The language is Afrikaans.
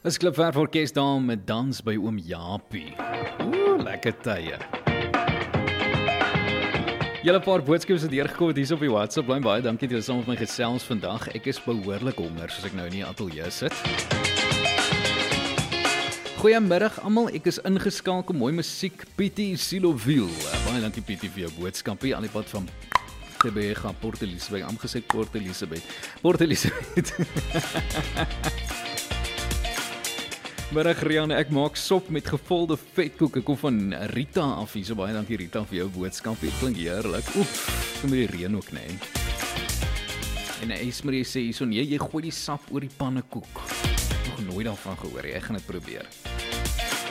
Is Klipverf Orkest daar met dans by oom Japie. Lekker tye. Julle paar boodskappe het deurgekom het hier op die WhatsApp. Baie dankie dat julle saam met my gesels vandag. Ek is behoorlik honger soos ek nou in die ateljee sit. Goeiemiddag almal, ek is ingeskakel, mooi musiek, Pietie Siloville. Baie dankie Pietie vir jou boodskapie, aan die pad van Tebega, Port Elizabeth, aangesê Port Elizabeth. Middag Rianne, ek maak sop met gevolde vetkoek, ek kom van Rita af hier, so baie dankie Rita vir jou boodskapie, het klink heerlik. Kom met die reën ook, nee. En Esmerie sê, so nee, jy gooi die sap oor die pannekoek. Nog nooit daarvan gehoor, ek gaan dit probeer.